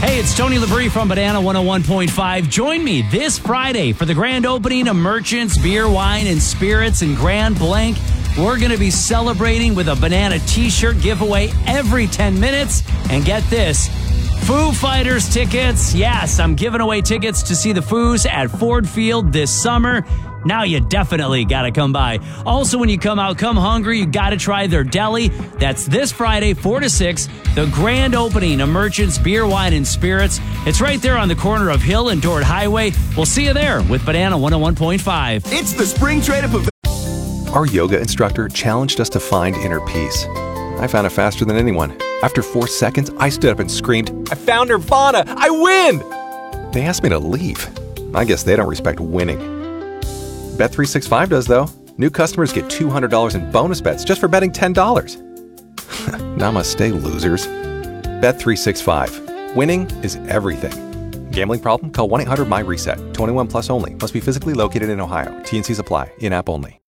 Hey, it's Tony Labrie from Banana 101.5. Join me this Friday for the grand opening of Merchants Beer, Wine, and Spirits in Grand Blanc. We're going to be celebrating with a Banana t-shirt giveaway every 10 minutes. And get this, Foo Fighters tickets. Yes, I'm giving away tickets to see the Foos at Ford Field this summer. Now you definitely got to come by. Also, when you come out, come hungry. You got to try their deli. That's this Friday, 4 to 6, the grand opening of Merchants Beer, Wine, and Spirits. It's right there on the corner of Hill and Dort Highway. We'll see you there with Banana 101.5. It's the Spring Trade-Up event. Our yoga instructor challenged us to find inner peace. I found it faster than anyone. After 4 seconds, I stood up and screamed, "I found Nirvana! I win!" They asked me to leave. I guess they don't respect winning. Bet365 does, though. New customers get $200 in bonus bets just for betting $10. Namaste, losers. Bet365. Winning is everything. Gambling problem? Call 1-800-MY-RESET. 21 plus only. Must be physically located in Ohio. T&Cs apply. In-app only.